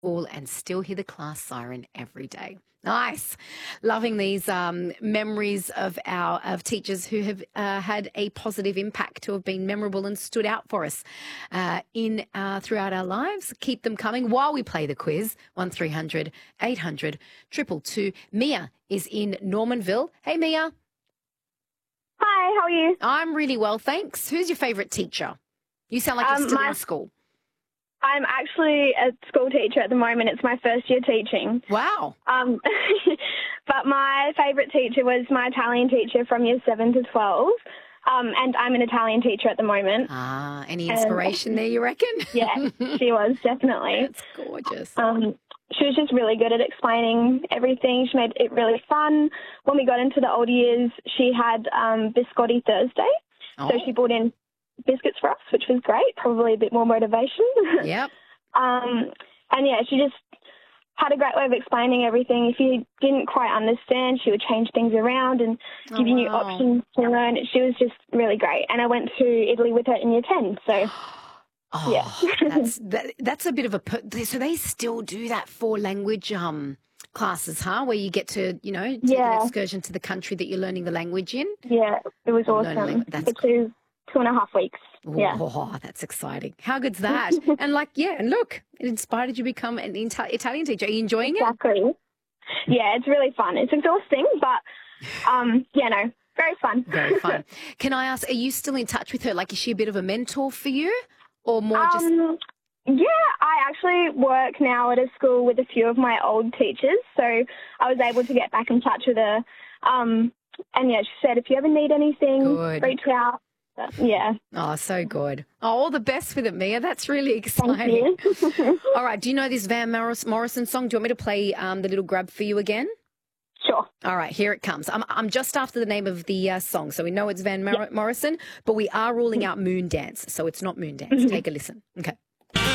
school and still hear the class siren every day. Nice. Loving these memories of teachers who have had a positive impact, who have been memorable and stood out for us throughout our lives. Keep them coming while we play the quiz. 1300 800 222. Mia is in Normanville. Hey, Mia. Hi, how are you? I'm really well, thanks. Who's your favourite teacher? You sound like you're still in school. I'm actually a school teacher at the moment. It's my first year teaching. Wow. But my favourite teacher was my Italian teacher from year 7 to 12. And I'm an Italian teacher at the moment. Ah, any inspiration there, you reckon? Yeah, she was, definitely. That's gorgeous. She was just really good at explaining everything. She made it really fun. When we got into the older years, she had Biscotti Thursday. So she brought in biscuits for us, which was great, probably a bit more motivation. Yep. And yeah, she just had a great way of explaining everything. If you didn't quite understand, she would change things around and give you new options to learn. She was just really great. And I went to Italy with her in year 10, so yeah. That's a bit of so they still do that for language classes, huh? Where you get to, take an excursion to the country that you're learning the language in? Yeah, it was awesome. That's for 2.5 weeks. Yeah. Oh, that's exciting. How good's that? And look, it inspired you to become an Italian teacher. Are you enjoying it? Exactly. Yeah, it's really fun. It's exhausting, but, very fun. Very fun. Can I ask, are you still in touch with her? Like, is she a bit of a mentor for you or more just... Yeah, I actually work now at a school with a few of my old teachers, so I was able to get back in touch with her. And, yeah, she said, if you ever need anything, reach out. Yeah. Oh, so good. Oh, all the best with it, Mia. That's really exciting. Thank you. All right. Do you know this Van Morrison song? Do you want me to play the little grab for you again? Sure. All right. Here it comes. I'm just after the name of the song, so we know it's Van Morrison, but we are ruling out Moon Dance, so it's not Moon Dance. Take a listen. Okay.